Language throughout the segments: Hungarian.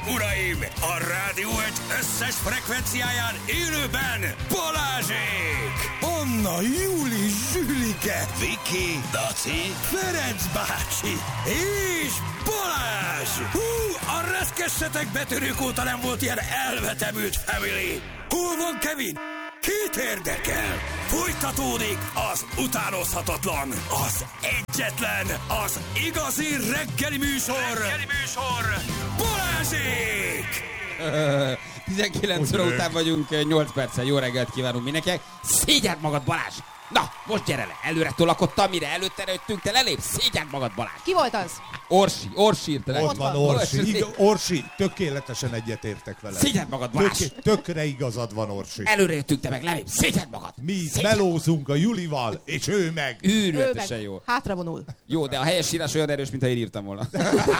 uraim! A Rádió Egy összes frekvenciáján élőben Balázsék! Anna, Júli, Zsülike, Viki, Daci, Ferenc bácsi és Balázs! Hú, a reszkessetek betörők óta nem volt ilyen elvetemült family! Hol van Kevin? Kit érdekel? Folytatódik az utánozhatatlan, az egyetlen, az igazi reggeli műsor! Balázsék! 19 óra után vagyunk, 8 perccel. Jó reggelt kívánunk mindenkinek. Szégyeld magad, Balázs! Na, most gyere le! Előre tolakodtam, mire előtte jöttünk, te lelépsz! Szégyeld magad, Balázs! Ki volt az? Orsi írt le. Ott van Orsi. Orsi, tökéletesen egyetértek vele. Szégyeld magad, Balázs! Tökre igazad van, Orsi. Előre jöttünk, te meg lelépsz! Szégyeld magad! Mi melózunk a Julival, és ő meg. Őrületesen jó. Hátra vonul. Jó, de a helyesírás olyan erős, mint ha én írtam volna.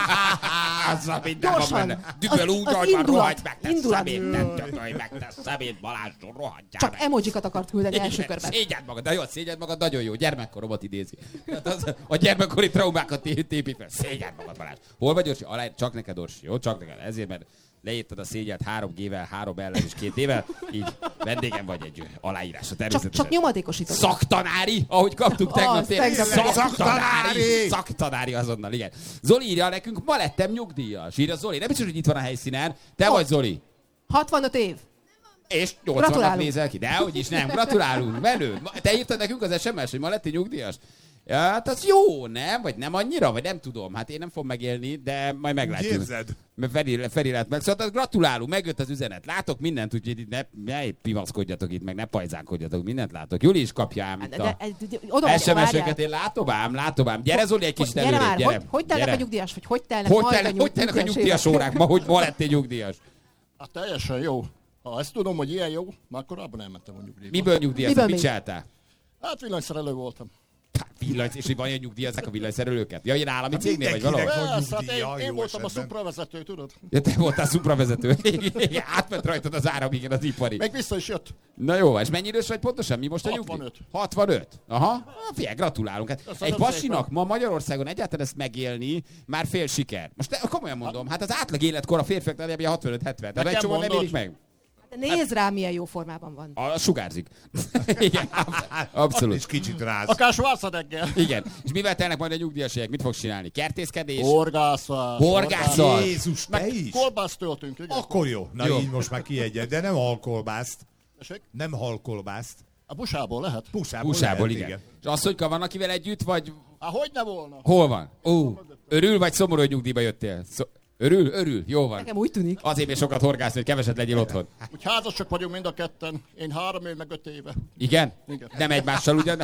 Azzal minden van Gyorsan. benne. Düböl úgy, Az hogy van, indulat. rohagy meg, te Indulat. szemét, nem tökölj meg, te szemét, Balázs, rohadjál Csak meg. emojikat akart küldeni első körben. Szégyeld magad, de jó, szégyeld magad, nagyon jó, gyermekkoromat idézi. Tehát a gyermekkori traumákat tépít fel. Szégyeld magad, Balázs. Hol vagy, Orsi? Csak neked, Orsi, jó? Csak neked. Ezért, mert leírtad a szégyelt 3 G-vel, 3 L-vel és 2 D-vel, így vendégem vagy egy aláírásra természetesen. Csak nyomatékosítod. Szaktanári, ahogy kaptuk tegnap. Az, tényleg. tegnap. Szaktanári azonnal, igen. Zoli írja nekünk, ma lettem nyugdíjas. Írja Zoli, nem biztos, hogy itt van a helyszínen. Te vagy, Zoli. 65 év. És 80-at Gratulálunk. nézel ki. Dehogy is nem, gratulálunk. Menő. Te írtad nekünk az SMS, hogy ma lettél nyugdíjas? Ja, hát az jó, nem? Vagy nem annyira? Vagy nem tudom. Hát én nem fogom megélni, de majd meglátjuk. Érzed? Mert Feri lett meg. Szóval gratulálunk, megjött az üzenet. Látok mindent, úgyhogy itt ne pivaszkodjatok itt, meg ne pajzánkodjatok, mindent látok. Júli is kapja ám itt a SMS-eket, én látom ám. Gyere, Zoli, egy kicsit Gyere előrébb, már, gyere. hogy telnek a nyugdíjas, vagy hogy telnek Hogy telnek a nyugdíjas órák ma, hogy ma lettél nyugdíjas? Hát teljesen jó. Ha ezt tudom, hogy ilyen jó, már korábban elmentem a nyugdíjba. Miből nyugdíjaztál? Mit csináltál? Hát villanyszerelő voltam. És hogy van ilyen nyugdíjazzák a villanyszerelőket? Ja, ilyen állami cégnél vagy valahol? Van Persze, hát nyugdíja, én jó voltam a esetben. szupravezető, tudod? Ja, te voltál szupravezető. Igen, átment rajtad az áram, igen, az ipari. Meg vissza is jött. Na jó, és mennyi idős vagy pontosan? Mi most a nyugdíj? 65. 65? Aha, figyelj, gratulálunk. Hát Köszönöm egy pasinak szépen. ma Magyarországon egyáltalán ezt megélni már fél siker. Most komolyan mondom, hát az átlag életkor a férfiak nagyjából 65-70. Tehát egy csomó nem élik meg. Nézd rá, milyen jó formában van. A sugárzik. Igen, abszolút. És kicsit ráz. Akár Schwarzenegger. Igen. És mivel telnek majd a nyugdíjas évek? Mit fogsz csinálni? Kertészkedés? Horgászat. Horgászat. Jézus, te is? Kolbászt töltünk, igen. Akkor jó. Na Jó. így most már kiegyed, de nem halkolbászt. Tessék? Nem halkolbászt. A busából lehet? Busából, lehet, igen. És az, hogy van akivel együtt, vagy Hát hogy ne volna? hol van? Örül, vagy szomorú, hogy nyugdíjba jöttél? Örül, jó van. Nekem úgy tűnik. Azért még sokat horgászni, hogy keveset legyél otthon. Úgy házasok vagyunk mind a ketten. Én 3 év, meg 5 éve. Igen? Igen. Nem egymással ugyan?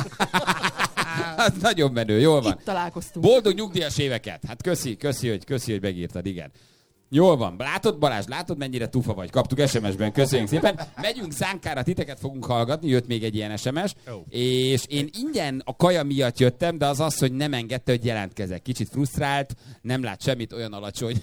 Az nagyon menő, jól van. Itt találkoztunk. Boldog nyugdíjas éveket. Hát köszi, hogy megírtad, igen. Jól van. Látod, Balázs, mennyire tufa vagy? Kaptuk SMS-ben, köszönjük szépen. Megyünk Zánkára, titeket fogunk hallgatni, jött még egy ilyen SMS. És én ingyen a kaja miatt jöttem, de az, hogy nem engedte, hogy jelentkezek. Kicsit frusztrált, nem lát semmit, olyan alacsony.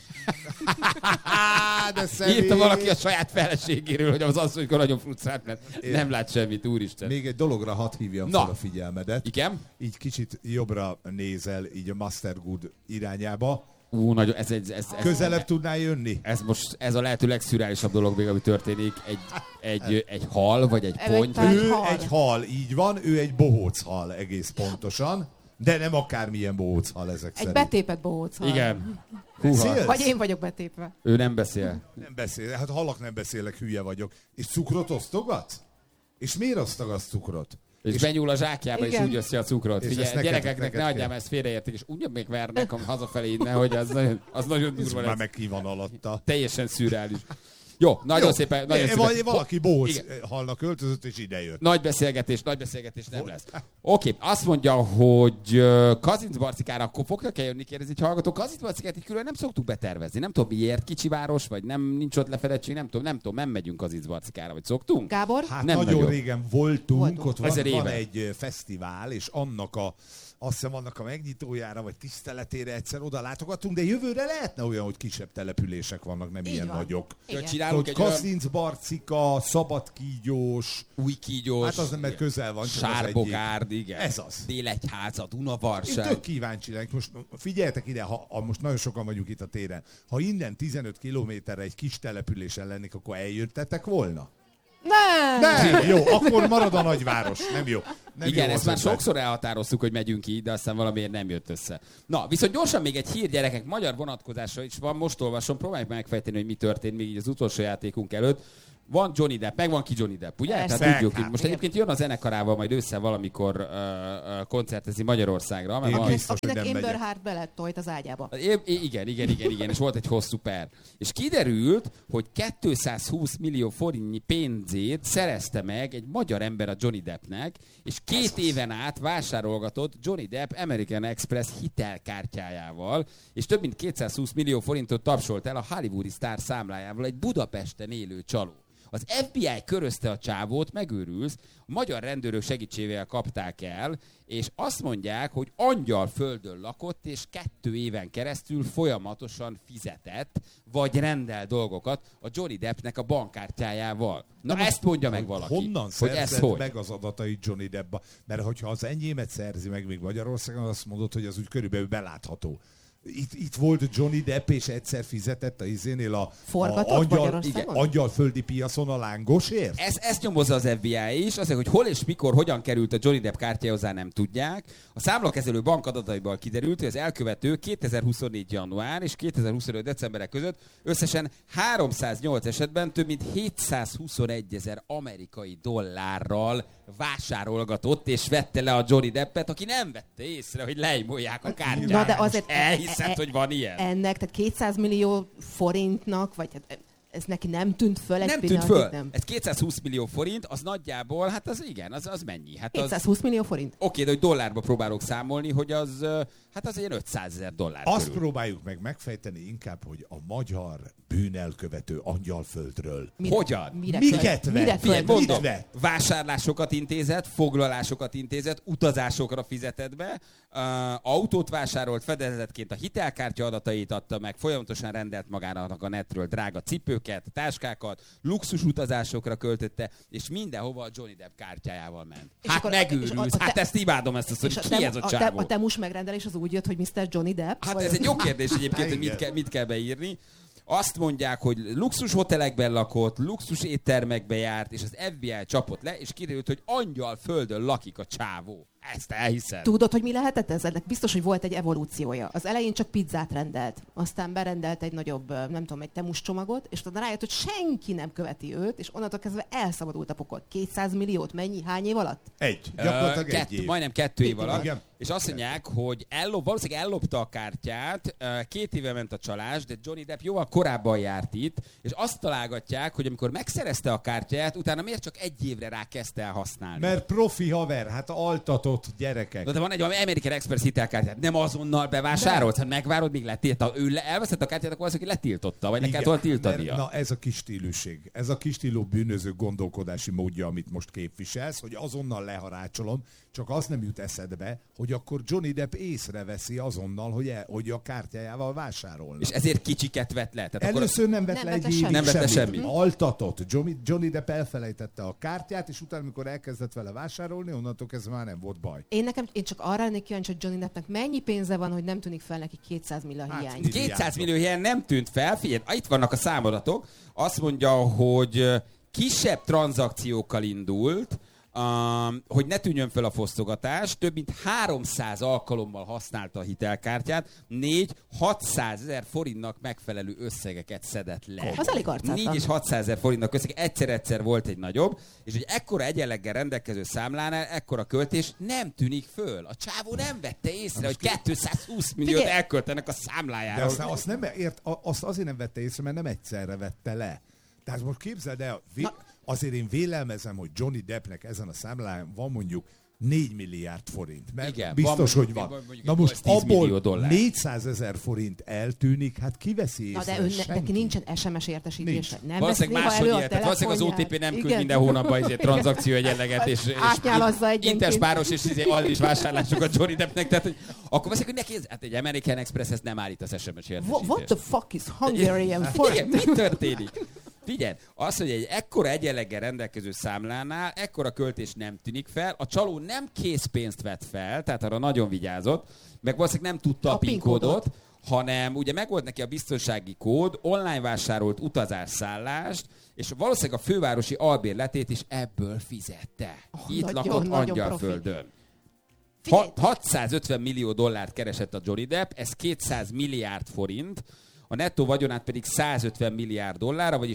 De személy. Írta valaki a saját feleségéről, hogy az asszonykor nagyon frusztrált, mert nem lát semmit, úristen. Még egy dologra hadd hívjam Na. fel a figyelmedet. Igen? Így kicsit jobbra nézel, így a Mastergood irányába. Nagyon, ez Közelebb tudnál jönni? ez a lehető legszürreálisabb dolog még, ami történik. Egy hal, vagy egy pont. Egy Ő hal. egy hal, így van, ő egy bohóc hal egész pontosan. De nem akármilyen bohóc hal ezek Egy szerint. betépett bohóc. hal. Igen. Beszélsz? Vagy én vagyok betépve. Ő nem beszél. Nem beszél, hát halak nem beszélek, hülye vagyok. És cukrot osztogatsz? És miért osztogatsz cukrot? És benyúl a zsákjába, és Igen. úgy osztja a cukrot. És ezt Figyelj, neked gyerekeknek ne kell. adjám, ezt félreértik, és úgy még vernek hazafelé innen, hogy az nagyon Ez durva már lesz. meg ki van alatta. Teljesen szürreális. Jó, nagyon szépen. Valaki bohóc Igen. halnak költözött, és idejött. Nagy beszélgetés nem lesz. Oké, azt mondja, hogy Kazinc Barcikára akkor fognak-e jönni, kérdezik, hogy hallgató. Kazinc Barcikát így külön nem szoktuk betervezni. Nem tudom miért, kicsi város, vagy nincs ott lefedettség, nem tudom, nem megyünk Kazinc Barcikára, vagy szoktunk? Gábor? Hát Nem nagyon nagyon. régen voltunk, ott van 1000 éve. egy fesztivál, és azt hiszem annak a megnyitójára, vagy tiszteletére egyszer oda látogatunk, de jövőre lehetne olyan, hogy kisebb települések vannak, nem Így ilyen van. nagyok. Igen. csinálunk egy olyan Kaszinc barcika, szabadkígyós, új kígyós, hát az nem, mert közel van, csak az Sárbogárd, igen. Ez az. Délegyháza, Én Dunavarság. tök kíváncsi lennék. Most figyeljetek ide, most nagyon sokan vagyunk itt a téren. Ha innen 15 kilométerre egy kis településen lennék, akkor eljöttetek volna? Nem, jó, akkor marad a nagyváros. Nem jó. Nem Igen, jó ezt már ötlet. sokszor elhatároztuk, hogy megyünk így, de aztán valamiért nem jött össze. Na, viszont gyorsan még egy hír, gyerekek, magyar vonatkozása is van, most olvasom, próbáljuk megfejteni, hogy mi történt még így az utolsó játékunk előtt. Van Johnny Depp, meg van ki Johnny Depp, ugye? Persze. Tehát tudjuk, Hát, hogy most egyébként jön a zenekarával majd össze valamikor koncertezni Magyarországra. Mert Én van- biztos, hogy Akinek nem Amber megyek. Heard beletolt az ágyába. Igen, és volt egy hosszú per. És kiderült, hogy 220 millió forintnyi pénzét szerezte meg egy magyar ember a Johnny Deppnek, és 2 éven át vásárolgatott Johnny Depp American Express hitelkártyájával, és több mint 220 millió forintot tapsolt el a hollywoodi sztár számlájával egy Budapesten élő csaló. Az FBI körözte a csávót, megőrülsz, a magyar rendőrök segítségével kapták el, és azt mondják, hogy angyalföldön lakott, és 2 éven keresztül folyamatosan fizetett, vagy rendel dolgokat a Johnny Deppnek a bankkártyájával. Na ezt mondja meg valaki, Honnan hogy ez szerzed hogy? meg az adatait Johnny Deppba? Mert hogyha az enyémet szerzi meg még Magyarországon, azt mondod, hogy az úgy körülbelül belátható. Itt volt Johnny Depp, és egyszer fizetett a izénél a Forgatott Magyarországon? angyalföldi piacon a lángosért? Ezt nyomozza az FBI is, azért, hogy hol és mikor, hogyan került a Johnny Depp kártyához, nem tudják. A számlakezelő bank adataiból kiderült, hogy az elkövető 2024. január és 2025. decemberek között összesen 308 esetben több mint 721 000 amerikai dollárral vásárolgatott és vette le a Johnny Deppet, aki nem vette észre, hogy leimolják a kártyát. Na, de azért elhiszed, hogy van ilyen? Ennek, tehát 200 millió forintnak, vagy hát ez neki nem tűnt föl egy Nem tűnt pillanatig, föl. nem. Ez 220 millió forint, az nagyjából, hát az igen, az mennyi? Hát az, 220 millió forint? oké, de hogy dollárba próbálok számolni, hogy az, hát az ilyen 500 000 dollár Azt körül. próbáljuk meg megfejteni inkább, hogy a magyar bűnelkövető angyalföldről Hogyan? miket Mire vett? Figyelj, föl? mondom, vett? vásárlásokat intézett, foglalásokat intézett, utazásokra fizetett be, autót vásárolt, fedezetként a hitelkártya adatait adta meg, folyamatosan rendelt magának a netről drága cipőket, táskákat, luxus utazásokra költötte, és mindenhova a Johnny Depp kártyájával ment. És Hát akkor- megőrülsz, hát ezt imádom ezt a sztorit. Ki ez a csávó? a Temus megrendelés az úgy jött, hogy Mr. Johnny Depp? Hát vagy ez az- egy jó kérdés egyébként, hogy Igen. mit kell beírni. Azt mondják, hogy luxus hotelekben lakott, luxus éttermekbe járt, és az FBI csapott le, és kiderült, hogy angyalföldön lakik a csávó. Ezt elhiszed? Tudod, hogy mi lehetett ez? Ennek biztos, hogy volt egy evolúciója. Az elején csak pizzát rendelt, aztán berendelt egy nagyobb, nem tudom, egy temus csomagot, és utána rájött, hogy senki nem követi őt, és onnantól kezdve elszabadult a pokol. 200 milliót mennyi? Hány év alatt? Gyakorlatilag egy év. Majdnem 2 év alatt. Igen. És azt mondják, hogy valószínűleg ellopta a kártyát, 2 éve ment a csalás, de Johnny Depp jóval korábban járt itt, és azt találgatják, hogy amikor megszerezte a kártyáját, utána miért csak 1 évre rá kezdte el használni. Mert profi haver, hát altatott gyerekek. De van egy American Express hitelkártyát, nem azonnal bevásárolt, hát megvárod, míg letiltta. Ő elveszett a kártyát, akkor az, aki letiltotta, vagy le kellett volna tiltania. Na ez a kis stíluség, ez a kis stílú bűnöző gondolkodási módja, amit most képviselsz, hogy azonnal leharácsolom, csak az nem jut eszedbe, hogy akkor Johnny Depp észreveszi azonnal, hogy a kártyájával vásárolna. És ezért kicsiket vett le. Tehát Először nem vett Nem le vett le egy évig semmit. Nem vett le semmit. Altatott. Johnny Depp elfelejtette a kártyát, és utána, amikor elkezdett vele vásárolni, onnantól kezdve már nem volt baj. Én csak arra lennék kíváncsi, hogy Johnny Deppnek mennyi pénze van, hogy nem tűnik fel neki 200 millió Hát, hiány. 200 millió helyen nem tűnt fel. Figyelj, itt vannak a számadatok. Azt mondja, hogy kisebb tranzakciókkal indult, hogy ne tűnjön fel a fosztogatás, több mint 300 alkalommal használta a hitelkártyát, 4-600 000 forintnak megfelelő összegeket szedett le. Az elég arcátlan. 4 és 600 000 forintnak összeg, egyszer-egyszer volt egy nagyobb, és hogy ekkora egyenleggel rendelkező számlánál ekkora költés nem tűnik föl. A csávó nem vette észre, hogy 220 milliót Figyelj! elköltenek a De számlájára. azt azért nem vette észre, mert nem egyszerre vette le. Tehát most képzeld el, azért én vélelmezem, hogy Johnny Deppnek ezen a számláján van mondjuk 4 milliárd forint. Mert Igen, biztos, van hogy van. mondjuk Na most 10 millió abból dollár. 400 000 forint eltűnik, hát kiveszi Na észre? de Senki. neki nincsen SMS értesítése. Nem Valószínűleg vesz néha máshogy elő a ilyet. Tehát valószínűleg az telefonját. OTP nem küld Igen. minden hónapban egy tranzakció egyenleget, és Átnyálazza egyenként. interspáros és is vásárlásokat Johnny Deppnek. Tehát, hogy akkor valószínűleg, hogy neki hát egy American Express ezt nem állít az SMS értesítést. What the fuck is Hungarian for? Igen, mi történik? Figyelj, az, hogy egy ekkora egyenleggel rendelkező számlánál ekkora költés nem tűnik fel, a csaló nem készpénzt vett fel, tehát arra nagyon vigyázott, meg valószínűleg nem tudta a PIN kódot, hanem ugye megvolt neki a biztonsági kód, online vásárolt utazásszállást, és valószínűleg a fővárosi albérletét is ebből fizette. Itt lakott Angyalföldön. 650 millió dollárt keresett a Johnny Depp, ez 200 milliárd forint, a nettó vagyonát pedig 150 milliárd dollárra, vagyis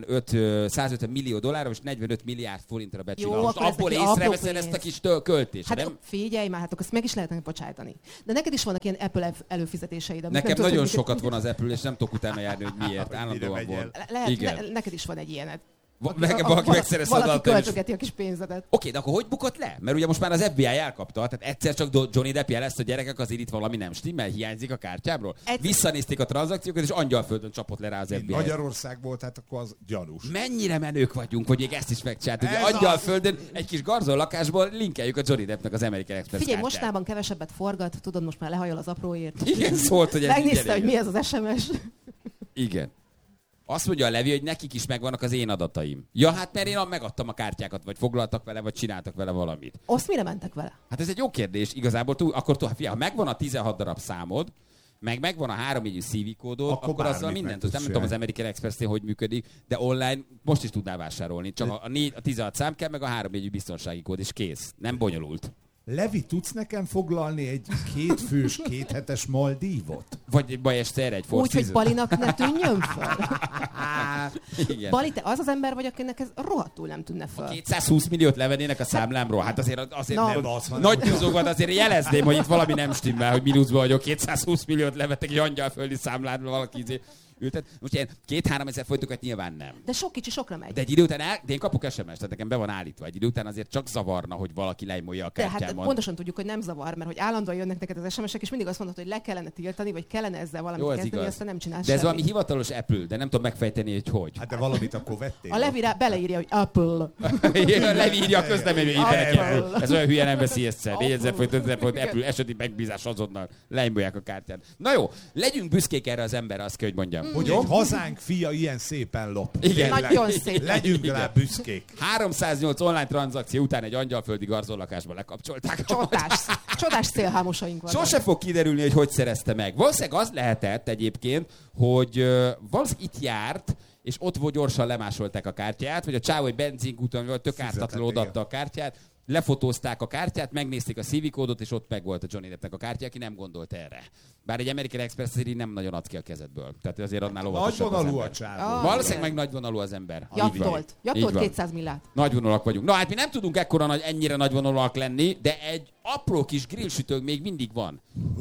150 millió dollárra, és 45 milliárd forintra becsülöm. Most abból észreveszed ezt a kis költést, hát nem? Figyelj már, hát akkor ezt meg is lehetne bocsájtani. De neked is vannak ilyen Apple előfizetéseid. Nekem nagyon sokat van az Apple, és nem tudok utána járni, hogy miért. Állandóan van. Lehet, neked is van egy ilyened. Valaki megszerezte az valaki költögeti a kis pénzedet. Oké, de akkor hogy bukott le? Mert ugye most már az FBI elkapta, tehát egyszer csak Johnny Depp jelezte, a gyerekek, azért itt valami nem stimmel, hiányzik a kártyámról. Visszanézték a tranzakciókat, és Angyalföldön csapott le rá az FBI. Magyarországból, tehát akkor az gyanús. Mennyire menők vagyunk, hogy még ezt is megcsináltuk. Angyalföldön egy kis garzol lakásból linkeljük a Johnny Deppnek az American Express Figyelj, kártyát. mostában kevesebbet forgat, tudod, most már lehajol az apróért. Igen, szólt, hogy ez megnézte, hogy mi ez az SMS. Igen. Azt mondja a Levi, hogy nekik is megvannak az én adataim. Ja, hát mert én megadtam a kártyákat, vagy foglaltak vele, vagy csináltak vele valamit. Azt mire mentek vele? Hát ez egy jó kérdés. Igazából ha megvan a 16 darab számod, megvan a 3 jegyű CV kódod, akkor azzal mindent. Nem tudom az American Express-nél hogy működik, de online most is tudnál vásárolni. Csak a 16 szám kell, meg a 3 jegyű biztonsági kód, és kész. Nem bonyolult. Levi, tudsz nekem foglalni egy 2 fős, 2 hetes Maldívot? Vagy este egy Úgy, hogy Balinak ne tűnjön föl. Igen. Bali, te az ember vagy, akinek ez rohadtul nem tűnne föl. 220 milliót levennének a számlámról. Hát azért nem. Az van, Nagy bűzókat azért jelezném, hogy itt valami nem stimmel, hogy mínuszban vagyok. 220 milliót levettek egy angyalföldi számláról valaki ültet. Most ilyen 2-3 ezer folytokat nyilván nem. De sok kicsi sokra megy. De egy idő után de én kapok SMS-t, tehát nekem be van állítva. Egy idő után azért csak zavarna, hogy valaki lejmolja a kártyámon. Hát pontosan tudjuk, hogy nem zavar, mert hogy állandóan jönnek neked az SMS-ek, és mindig azt mondod, hogy le kellene tiltani, vagy kellene ezzel valamit kezdeni, aztán nem csinálsz de ez semmit. valami hivatalos Apple, de nem tudom megfejteni, hogy. Hát de valamit akkor vettél. A Levi beleírja, hogy Apple. Levi írja a közleménybe. Ez olyan hülye nem veszi észre. 4000 font, 5000 font, Apple eseti megbízás azonnal lejmolják a kártyát. Na jó, legyünk büszkék erre az emberre, azt kell, hogy mondjam. Hogy egy hazánk fia ilyen szépen lop. Igen. Nagyon szép. Legyünk rá büszkék. 308 online tranzakció után egy angyalföldi garzonlakásba lekapcsolták. Csodás célhámosaink vannak. Sose fog kiderülni, hogy szerezte meg. Valószínűleg az lehetett egyébként, hogy valószínűleg itt járt, és ott gyorsan lemásolták a kártyát, vagy a csávó egy benzinkúton, vagy tök ártatlanul odaadta a kártyát, lefotózták a kártyát, megnézték a CV kódot, és ott megvolt a Johnny Deppnek a kártya, aki nem gondolt erre. Bár egy American Express azért nem nagyon ad ki a kezedből. Tehát azért annál óvatosabb nagyvonalú a csávó. Valószínűleg meg nagyvonalú az ember. Jattolt 200 millát. Nagyvonalak vagyunk. Na hát mi nem tudunk ennyire nagyvonalúak lenni, de egy apró kis grillsütőnk még mindig van.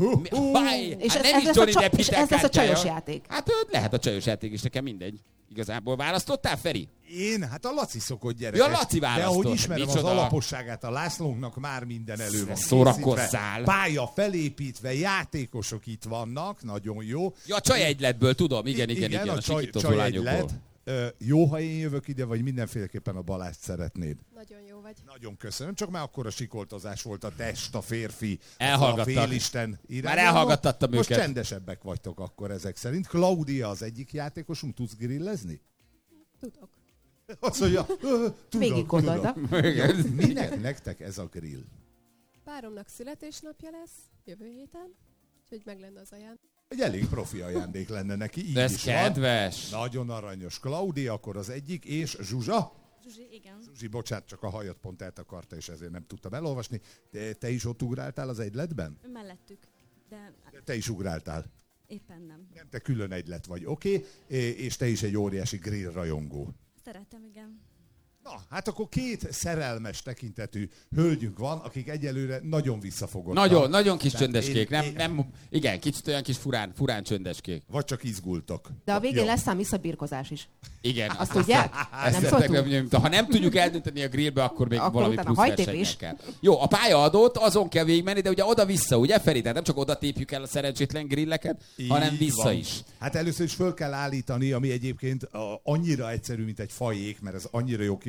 És hát ez lesz a csajos játék. Hát lehet a csajos játék is, nekem mindegy. Igazából választottál, Feri? Én? Hát a Laci szokott gyerek. Ja, Laci választott. De ahogy ismerem micsoda az alaposságát, a Lászlónknak már minden elő van szórakozzál. Pálya felépítve, játékosok itt vannak, nagyon jó. Ja, a csajegyletből tudom, igen, a sikítozó lányokból. Jó, ha én jövök ide, vagy mindenféleképpen a Balást szeretnéd? Nagyon jó vagy. Nagyon köszönöm, csak már akkor a sikoltozás volt a test, a férfi, a félisten irány. Már elhallgattattam most őket. Most csendesebbek vagytok akkor ezek szerint. Claudia az egyik játékosunk, tudsz grillezni? Tudok. Azt mondja, tudom. Minek nektek ez a grill? Páromnak születésnapja lesz jövő héten, úgyhogy meg lenne az ajándék. Egy elég profi ajándék lenne neki, így de ez is kedves. Van. Nagyon aranyos. Claudia akkor az egyik, és Zsuzsa? Zsuzsi, igen. Zsuzsi, bocsánat, csak a hajat pont eltakarta, és ezért nem tudtam elolvasni. Te is ott ugráltál az egyletben? Mellettük, de te is ugráltál? Éppen nem. Nem, te külön egylet vagy, oké? És te is egy óriási grill rajongó. Szeretem, igen. Na, hát akkor 2 szerelmes tekintetű hölgyünk van, akik egyelőre nagyon visszafogottak. Nagyon kis csöndeskék. Igen, kicsit olyan kis furán csöndeskék. Vagy csak izgultak. De a végén lesz ám visszabirkozás is. Igen. Azt tudják? Nem szóltunk? Ha nem tudjuk eldönteni a grillbe, akkor még akkor valami plusz versenyek kell. Jó, a pályaadót azon kell végigmenni, de ugye oda-vissza, ugye Feri? Tehát nem csak oda tépjük el a szerencsétlen grilleket, hanem vissza van. Is. Hát először is föl kell állítani, ami egyébként annyira egyszerű, mint egy fajék, mert ez annyira jó ki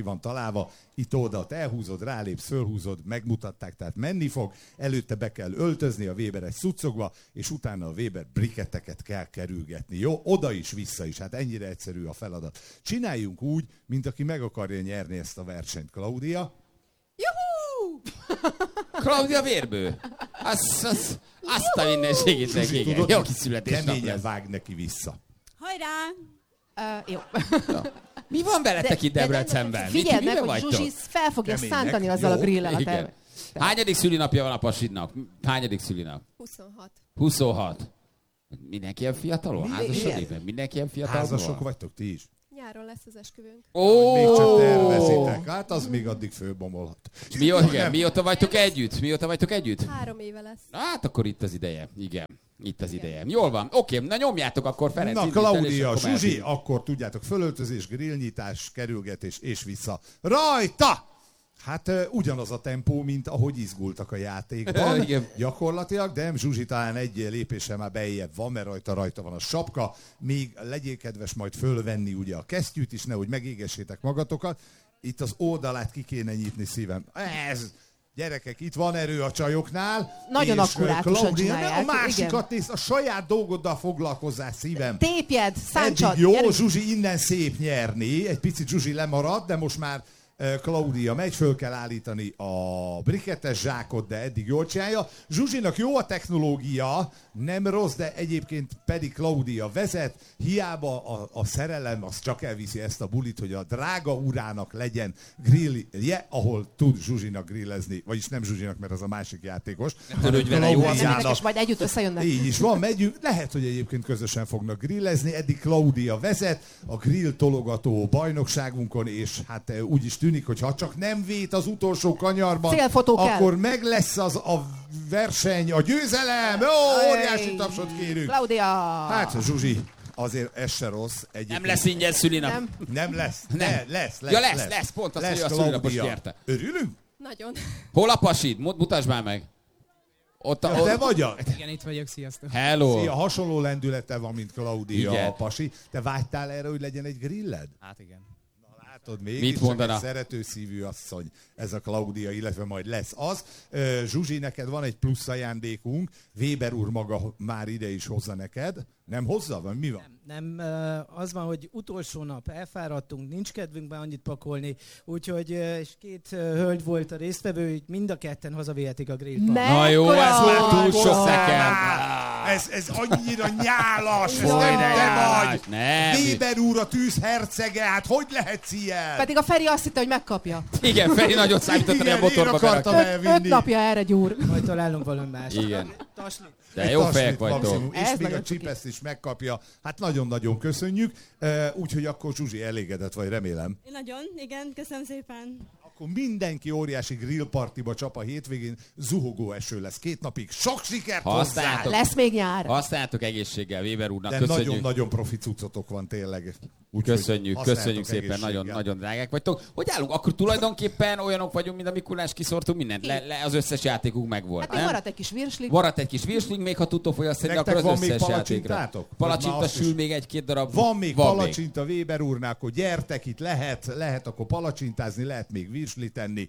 van találva, itt-oda elhúzod, rálépsz, fölhúzod, megmutatták, tehát menni fog, előtte be kell öltözni a Weber egy szuccogba, és utána a Weber briketteket kell kerülgetni. Jó? Oda is, vissza is. Hát ennyire egyszerű a feladat. Csináljunk úgy, mint aki meg akarja nyerni ezt a versenyt. Klaudia? Juhú! Klaudia Vérbő. Azt a mindenségét neki. Igen. Jó kis születésnap keményen lesz. vág neki vissza. Hajrá! Jó. Mi van veletek itt Debrecenben? Figyeld meg, Miben hogy vagytok? Zsuzsi fel fogja Kemények. szántani azzal Jó. a grillel a Igen. terve. Hányadik szülinapja van a pasidnak? Hányadik szülinap? 26. 26. Mindenki ilyen fiatalon? Mi? Házasodik meg? Mindenki ilyen fiatalon? Házasok vagytok ti is? Nyáron lesz az esküvőnk. Ó! Még csak tervezitek. Hát az még addig főbomolhat. Mióta vagytok együtt? 3 éve lesz. Hát akkor itt az ideje. Igen. Itt az ideje. Jól van. Oké, na nyomjátok akkor Ferenc. Na, indít el, és Klaudia, akkor Zsuzsi, mehetünk. akkor tudjátok, fölöltözés, grillnyitás, kerülgetés és vissza. Rajta! Hát ugyanaz a tempó, mint ahogy izgultak a játékban. Igen. Gyakorlatilag, de Zsuzsi talán egy lépéssel már bejjebb van, mert rajta van a sapka. Még legyél kedves majd fölvenni ugye a kesztyűt is, nehogy megégessétek magatokat. Itt az oldalát ki kéne nyitni, szívem. Ez... Gyerekek, itt van erő a csajoknál. Nagyon és akkurátusan Klaudia, csinálják, a másikat igen. nézd, a saját dolgoddal foglalkozzál, szívem. Tépjed, száncsad. Eddig jó, gyerünk. Zsuzsi innen szép nyerni. Egy picit Zsuzsi lemaradt, de most már Klaudia megy, föl kell állítani a brikettes zsákot, de eddig jól csinálja. Zsuzsinak jó a technológia, nem rossz, de egyébként pedig Klaudia vezet. Hiába a szerelem, az csak elviszi ezt a bulit, hogy a drága urának legyen grillje, ahol tud Zsuzsinak grillezni. Vagyis nem Zsuzsinak, mert az a másik játékos. Törődj vele, jó? Menjenek, és majd együtt összejönnek. Így is van, megyünk. Lehet, hogy egyébként közösen fognak grillezni. Eddig Klaudia vezet a grill tologató bajnokságunkon, és hát úgy is tűnik, hogy ha csak nem vét az utolsó kanyarban, Célfotó kell. akkor meg lesz az a verseny, a győzelem. Ó, óriási tapsot kérünk. Klaudia! Hát, Zsuzsi, azért ez se rossz. Egyébként. Nem lesz ingyen szülinap. Nem. Nem lesz. Nem. Ne, lesz. Ja, lesz, pont azt, hogy a szülinapos Klaudia. nyerte. Örülünk? Nagyon. Hol a pasid? Mutasd már meg. Ott Te vagy a... Igen, itt vagyok, sziasztok. Hello. Szia, hasonló lendülete van, mint Klaudia Igen. a pasi. Te vágytál erre, hogy legyen egy grilled? Hát igen. Látod, mégis Mit csak mondana? egy szerető szívű asszony, ez a Klaudia, illetve majd lesz az. Zsuzsi, neked van egy plusz ajándékunk, Weber úr maga már ide is hozza neked. Nem hozza? Vagy mi van? Nem, az van, hogy utolsó nap elfáradtunk, nincs kedvünkben annyit pakolni, úgyhogy és két hölgy volt a résztvevő, így mind a ketten hazavihetik a grillba. Na jó, ez már túl sok nekem. Ez annyira nyálas, ez Jaj, nem de te nyálas. vagy. Nem. Weber úr a tűz hercege, hát hogy lehetsz ilyen? Pedig a Feri azt hitte, hogy megkapja. Igen, Feri nagyot számított, hogy a Igen, motorba én akartam berakta. 5 elvinni. napja erre gyúr. Majd találunk valami más. Igen. Tasli. De jó Taslit fejek vagytok. maximum, és Ez még nagyon a cuki. csipeszt is megkapja. Hát nagyon-nagyon köszönjük. Úgyhogy akkor Zsuzsi elégedett vagy, remélem. Nagyon, igen, köszönöm szépen. Akkor mindenki óriási grillpartiba csap a hétvégén. Zuhogó eső lesz 2 napig. Sok sikert hozzá! Használjátok. Lesz még nyár. Használjátok egészséggel, Weber úrnak. De Köszönjük. nagyon-nagyon profi cuccotok van tényleg. Úgyhogy Köszönjük használjátok szépen, egészséggel. nagyon drágák vagytok. Hogy állunk? Akkor tulajdonképpen olyanok vagyunk, mint a Mikulás, kiszórtunk mindent. Az összes játékunk megvolt, Hát még nem? maradt egy kis virsli. Maradt egy kis virsling, még ha tudtok fogyasztani, Nektek akkor az van még összes palacsintátok? játékra. Vagy Palacsinta már azt sül is? még 1-2 darab. Van még palacsinta Weber úrnál, akkor gyertek, itt lehet akkor palacsintázni, lehet még virsli tenni.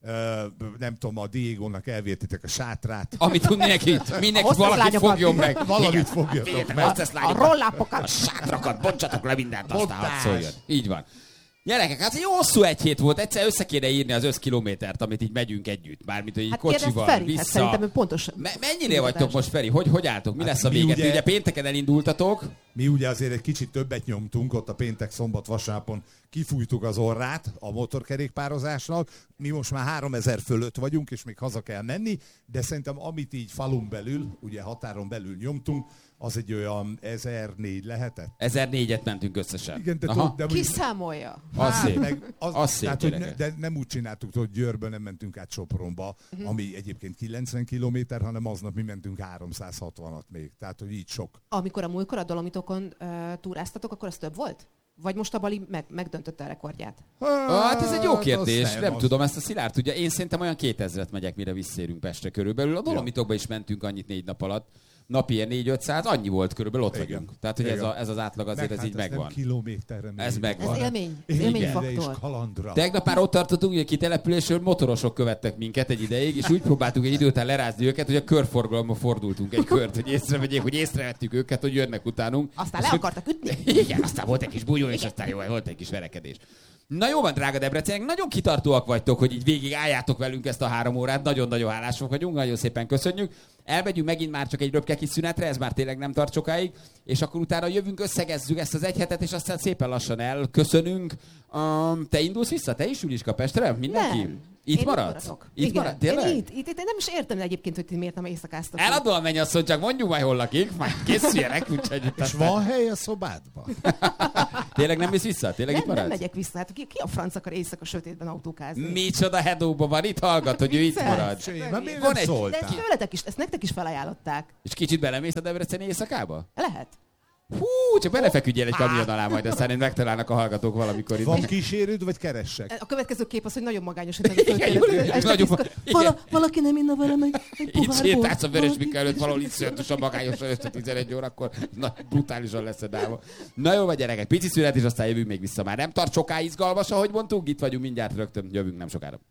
Nem tudom, a Diégónak elvértitek a sátrát. Amit tud mindenki hostess valaki lányokat. fogjon meg. Valamit fogjatok meg. A rollápokat. A sátrakat, bontsatok le mindent, aztán Bontás. hadd szóljon. Így van. Gyerekek, hát egy hosszú egy hét volt, egyszer össze kéne írni az összkilométert, amit így megyünk együtt. Mármint, hogy így Hát kocsival, kérdezd Feri, hát vissza. szerintem ő pontos. Mennyire vagytok most, Feri? Hogy álltok? Mi Hát lesz a mi vége? ugye- Ugye pénteken elindultatok. Mi ugye azért egy kicsit többet nyomtunk, ott a péntek, szombat, vasárnapon kifújtuk az orrát a motorkerékpározásnak. Mi most már 3000 fölött vagyunk, és még haza kell menni, de szerintem amit így falun belül, ugye határon belül nyomtunk, az egy olyan 1004 lehetett. 1004-et mentünk összesen. Igen, Aha. de Ki számolja? Az szép. meg Az szép, tehát, hogy gyerekek. de nem úgy csináltuk, hogy Győrből nem mentünk át Sopronba, ami egyébként 90 kilométer, hanem aznap mi mentünk 360-at még. Tehát, hogy így sok. Amikor a múltkor a Dolomitokon túráztatok, akkor az több volt? Vagy most a Bali megdöntötte a rekordját? Hát ez egy jó kérdés, azt nem az- tudom, ezt a Szilárd tudja. Én szerintem olyan 2000-et megyek, mire visszérünk Pestre körülbelül. A Dolomitokba is mentünk annyit 4 nap alatt. napi ilyen 400-500, annyi volt körülbelül, ott Igen. vagyunk. Tehát, hogy ez az átlag azért ez így megvan. Nem kilométerre Ez megvan. Ez élmény. Igen. Élményfaktor. Kalandra. Tegnap már ott tartottunk, hogy a kitelepülésről motorosok követtek minket egy ideig, és úgy próbáltuk egy idő után lerázni őket, hogy a körforgalomba fordultunk egy kört, hogy észrevegyék, hogy észrevettük őket, hogy jönnek utánunk. Aztán le akartak ütni. Igen, aztán volt egy kis bújó, és aztán jó, volt egy kis verekedés. Na jó van, drága Debrecenek, nagyon kitartóak vagytok, hogy így végig álljátok velünk ezt a 3 órát, nagyon-nagyon hálások vagyunk, nagyon szépen köszönjük. Elmegyünk megint már csak egy röpke kis szünetre, ez már tényleg nem tart sokáig, és akkor utána jövünk, összegezzük ezt az egy hetet, és aztán szépen lassan elköszönünk. Te indulsz vissza? Te is Juliska Pestre? Mindenki? Nem. Itt maradsz? Itt maradsz? Tényleg? Itt nem is értem egyébként, hogy ti miért nem éjszakáztok. Eladom a mennyasszony, csak mondjuk majd hol lakik, majd készüljenek, úgyhogy... És van hely a szobádban? Tényleg nem mész vissza? Tényleg itt Nem maradsz? megyek vissza. Hát ki a franc akar éjszaka sötétben autókázni? Micsoda hedóba van, itt hallgat, hogy ő itt marad. Már miért Van nem egy- De szóltál? ezt tőletek is, ezt nektek is felajánlották. És kicsit belemész a debreceni éjszakába? Lehet. Hú, csak belefeküdjél egy kamion alá majd, aztán megtalálnak a hallgatók valamikor itt. Van kísérőd, vagy keressek? A következő kép az, hogy nagyon magányos. Igen, Július, nagyon igen. Valaki nem inna velem egy Itt pohár sétálsz a bort. Vörösmika előtt, valahol itt szörnyűs a magányosan este 11 órakor. Na, brutálisan lesz szedálva. Na jó, vagy gyerekek, pici szünet, és aztán jövünk még vissza. Már nem tart soká izgalmas, ahogy mondtuk, itt vagyunk mindjárt rögtön, jövünk nem sokára.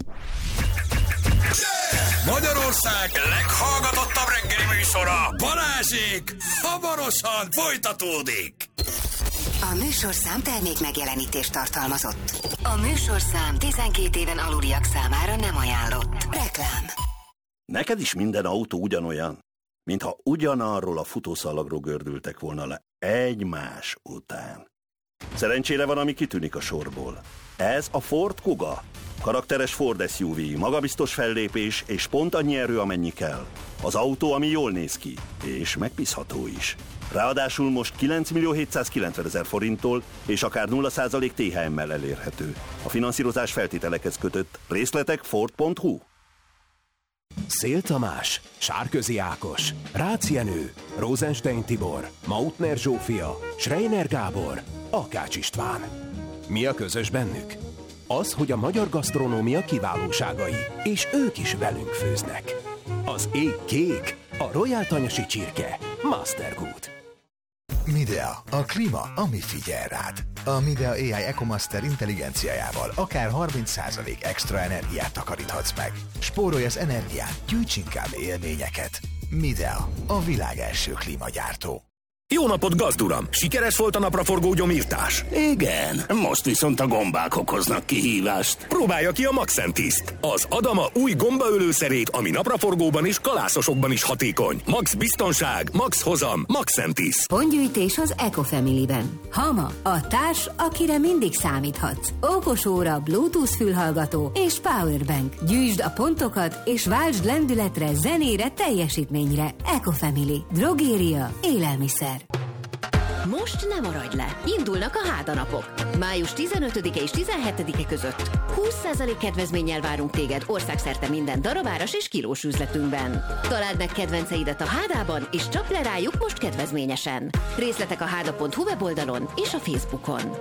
Magyarország leghallgatottabb reggeli műsora, Balázsék, hamarosan folytatódik. A műsorszám termék megjelenítést tartalmazott. A műsorszám 12 éven aluliak számára nem ajánlott. Reklám. Neked is minden autó ugyanolyan, mintha ugyanarról a futószalagról gördültek volna le egymás után. Szerencsére van, ami kitűnik a sorból. Ez a Ford Kuga. Karakteres Ford SUV, magabiztos fellépés és pont annyi erő, amennyi kell. Az autó, ami jól néz ki, és megbízható is. Ráadásul most 9.790.000 forinttól és akár 0% THM-mel elérhető. A finanszírozás feltételekhez kötött. Részletek Ford.hu. Szél Tamás, Sárközi Ákos, Rácz Jenő, Rosenstein Tibor, Mautner Zsófia, Schreiner Gábor, Akács István. Mi a közös bennük? Az, hogy a magyar gasztronómia kiválóságai, és ők is velünk főznek. Az ég kék, a Royal Tanyasi csirke, Mastergood. Midea, a klíma, ami figyel rád. A Midea AI EcoMaster intelligenciájával akár 30% extra energiát takaríthatsz meg. Spórolj az energiát, gyűjts inkább élményeket. Midea, a világ első klímagyártó. Jó napot, gazduram! Sikeres volt a napraforgó gyomírtás? Igen, most viszont a gombák okoznak kihívást. Próbálja ki a Maxentiszt, az Adama új gombaölőszerét, ami napraforgóban és kalászosokban is hatékony. Max biztonság, max hozam, Maxentis. Pontgyűjtés az Ecofamily-ben. Hama, a társ, akire mindig számíthatsz. Okos óra, Bluetooth fülhallgató és powerbank. Gyűjtsd a pontokat és váltsd lendületre, zenére, teljesítményre. Ecofamily. Drogéria. Élelmiszer. Most nem maradj le! Indulnak a hádanapok. Május 15-e és 17-e között 20% kedvezménnyel várunk téged országszerte minden darabáras és kilós üzletünkben. Találd meg kedvenceidet a Hádában, és csap le rájuk most kedvezményesen. Részletek a háda.hu weboldalon és a Facebookon.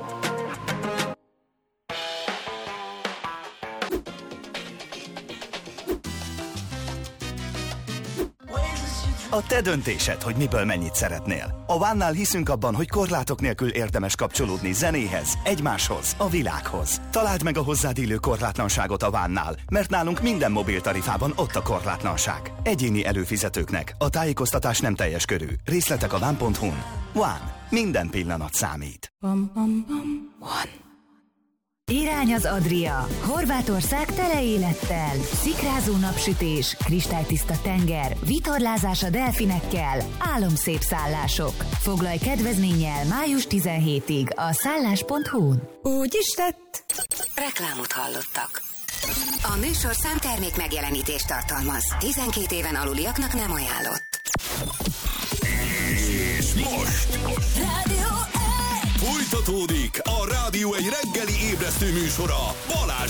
A te döntésed, hogy miből mennyit szeretnél. A One-nál hiszünk abban, hogy korlátok nélkül érdemes kapcsolódni zenéhez, egymáshoz, a világhoz. Találd meg a hozzád illő korlátlanságot a One-nál, mert nálunk minden mobiltarifában ott a korlátlanság. Egyéni előfizetőknek a tájékoztatás nem teljes körű. Részletek a One.hu-n. One. Minden pillanat számít. One. Irány az Adria. Horvátország tele élettel. Szikrázó napsütés, kristálytiszta tenger, vitorlázás a delfinekkel, álomszép szállások. Foglalj kedvezménnyel május 17-ig a szállás.hu-n. Úgy is tett. Reklámot hallottak. A műsorszám termék megjelenítést tartalmaz. 12 éven aluliaknak nem ajánlott. És most folytatódik a Rádió egy reggeli ébresztő műsora Balázsék!